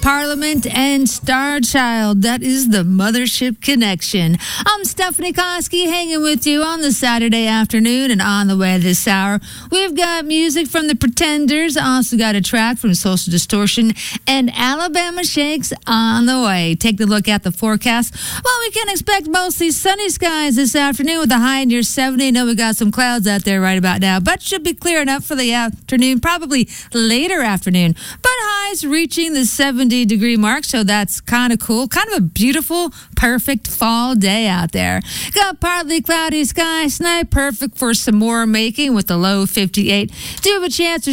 Parliament and Star Child. That is the Mothership Connection. I'm Stephanie Koski hanging with you on the Saturday afternoon, and on the way this hour, we've got music from the Pretenders, also got a track from Social Distortion, and Alabama Shakes on the way. Take a look at the forecast. Well, we can expect mostly sunny skies this afternoon with a high near 70. I know we got some clouds out there right about now, but should be clear enough for the afternoon, probably later afternoon. But highs reaching the 70-degree mark, so that's kind of cool. Kind of a beautiful, perfect fall day out there. Got partly cloudy skies tonight, perfect for some more making with the low 58. Do have a chance to